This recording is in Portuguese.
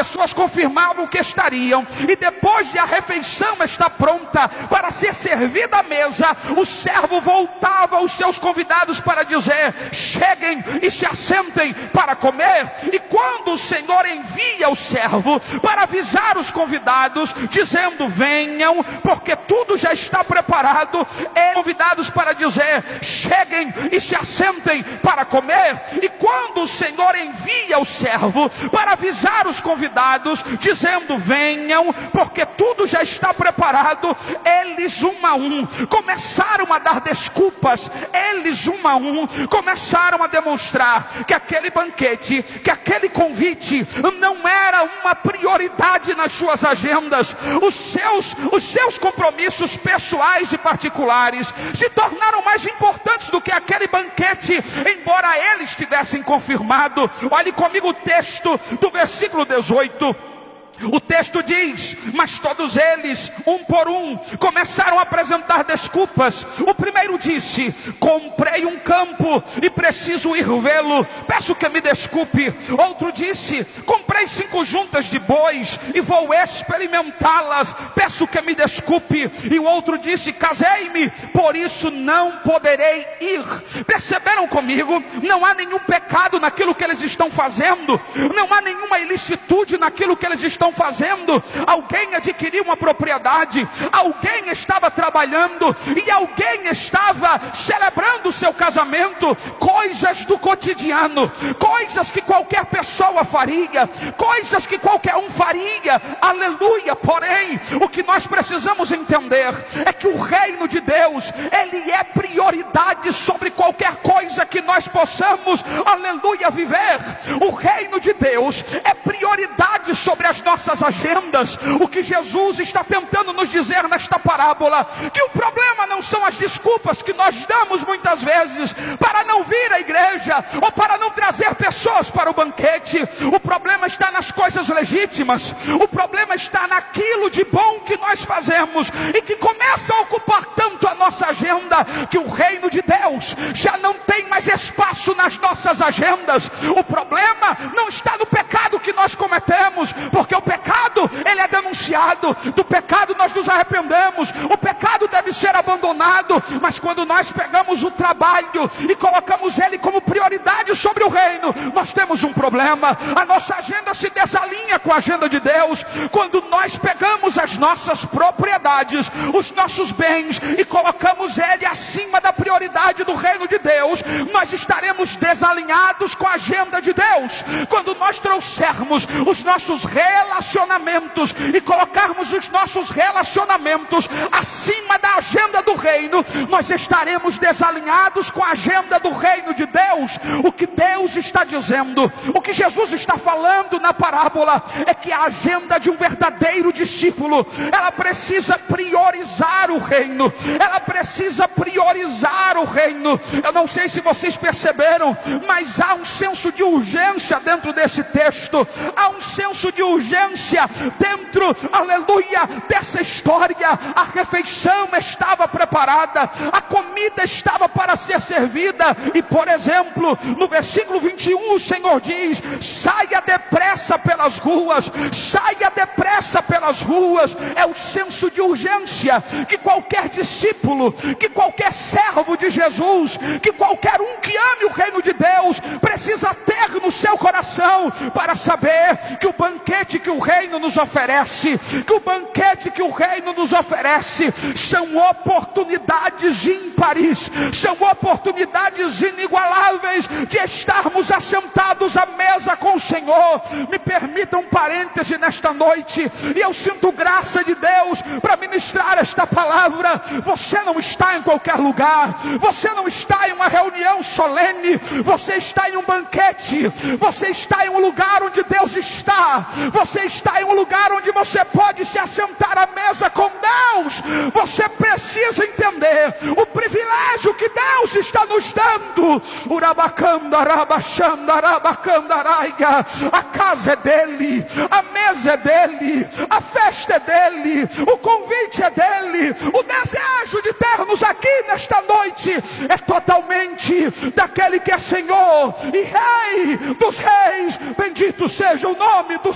pessoas confirmavam que estariam. E depois de a refeição estar pronta para ser servida à mesa, o servo voltava aos seus convidados para dizer: cheguem e se assentem para comer. E quando o Senhor envia o servo para avisar os convidados, dizendo: venham, porque tudo já está preparado, convidados para dizer: cheguem e se assentem para comer. E quando o Senhor envia o servo para avisar os convidados, dizendo: venham, porque tudo já está preparado, eles um a um começaram a dar desculpas. Eles um a um começaram a demonstrar que aquele banquete, que aquele convite não era uma prioridade nas suas agendas. Os seus compromissos pessoais e particulares se tornaram mais importantes do que aquele banquete, embora eles tivessem confirmado. Olhe comigo o texto do versículo 18. O texto diz: mas todos eles, um por um, começaram a apresentar desculpas. O primeiro disse: comprei um campo e preciso ir vê-lo, peço que me desculpe. Outro disse: comprei 5 juntas de bois e vou experimentá-las, peço que me desculpe. E o outro disse: casei-me, por isso não poderei ir. Perceberam comigo? Não há nenhum pecado naquilo que eles estão fazendo, não há nenhuma ilicitude naquilo que eles estão fazendo. Alguém adquiriu uma propriedade, alguém estava trabalhando e alguém estava celebrando o seu casamento. Coisas do cotidiano, coisas que qualquer pessoa faria, coisas que qualquer um faria, aleluia. Porém, o que nós precisamos entender é que o reino de Deus, ele é prioridade sobre qualquer coisa que nós possamos, aleluia, viver. O reino de Deus é prioridade sobre as nossas agendas. O que Jesus está tentando nos dizer nesta parábola, que o problema não são as desculpas que nós damos muitas vezes para não vir à igreja, ou para não trazer pessoas para o banquete. O problema está nas coisas legítimas, o problema está naquilo de bom que nós fazemos, e que começa a ocupar tanto a nossa agenda, que o reino de Deus já não tem mais espaço nas nossas agendas. O problema não está no pecado que nós cometemos, porque o pecado, ele é denunciado, do pecado nós nos arrependemos, o pecado deve ser abandonado. Mas quando nós pegamos o trabalho e colocamos ele como prioridade sobre o reino, nós temos um problema. A nossa agenda se desalinha com a agenda de Deus. Quando nós pegamos as nossas propriedades, os nossos bens, e colocamos ele acima da prioridade do reino de Deus, nós estaremos desalinhados com a agenda de Deus. Quando nós trouxermos os nossos relacionamentos e colocarmos os nossos relacionamentos acima da agenda do reino, nós estaremos desalinhados com a agenda do reino de Deus. O que Deus está dizendo, o que Jesus está falando na parábola, é que a agenda de um verdadeiro discípulo, ela precisa priorizar o reino, ela precisa priorizar o reino. Eu não sei se vocês perceberam, mas há um senso de urgência dentro desse texto, há um senso de urgência dentro, aleluia, dessa história. A refeição estava preparada, a comida estava para ser servida, e por exemplo, no versículo 21 o Senhor diz: saia depressa pelas ruas, saia depressa pelas ruas. É o senso de urgência que qualquer discípulo, que qualquer servo de Jesus, que qualquer um que ame o reino de Deus precisa ter no seu coração, para saber que o banquete que o reino nos oferece, que o banquete que o reino nos oferece são oportunidades ímpares, são oportunidades inigualáveis de estarmos assentados à mesa com o Senhor. Me permita um parêntese nesta noite, e eu sinto graça de Deus para ministrar esta palavra. Você não está em qualquer lugar, você não está em uma reunião solene, você está em um banquete, você está em um lugar onde Deus está, você está em um lugar onde você pode se assentar à mesa com Deus. Você precisa entender o privilégio que Deus está nos dando. A casa é dele, a mesa é dele, a festa é dele, o convite é dele. O desejo de termos aqui nesta noite é totalmente daquele que é Senhor e Rei dos reis. Bendito seja o nome do